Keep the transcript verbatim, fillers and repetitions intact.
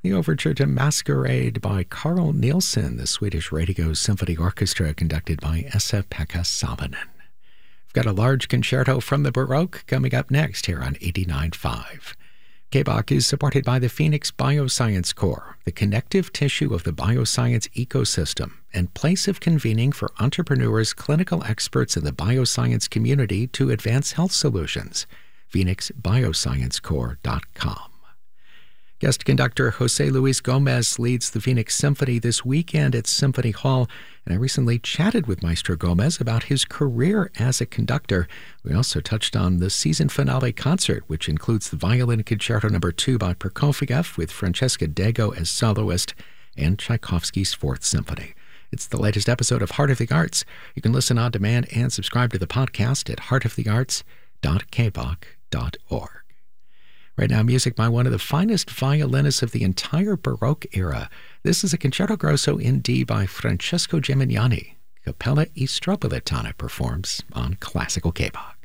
the overture to Masquerade by Carl Nielsen, the Swedish Radio Symphony Orchestra, conducted by Esa-Pekka Salonen. We've got a large concerto from the Baroque coming up next here on eighty-nine point five. K B O C is supported by the Phoenix Bioscience Corps, the connective tissue of the bioscience ecosystem and place of convening for entrepreneurs, clinical experts in the bioscience community to advance health solutions. phoenix bioscience corps dot com. Guest conductor Jose Luis Gomez leads the Phoenix Symphony this weekend at Symphony Hall, and I recently chatted with Maestro Gomez about his career as a conductor. We also touched on the season finale concert, which includes the Violin Concerto Number two by Prokofiev with Francesca Dago as soloist and Tchaikovsky's Fourth Symphony. It's the latest episode of Heart of the Arts. You can listen on demand and subscribe to the podcast at heart of the arts dot k b o c dot org. Right now, music by one of the finest violinists of the entire Baroque era. This is a Concerto Grosso in D by Francesco Gimignani. Cappella e Stropolitana performs on Classical K B O C.